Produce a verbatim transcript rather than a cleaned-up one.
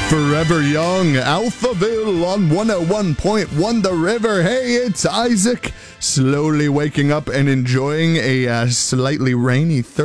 Forever Young, Alphaville on one oh one point one The River. Hey, it's Isaac, slowly waking up and enjoying a uh, slightly rainy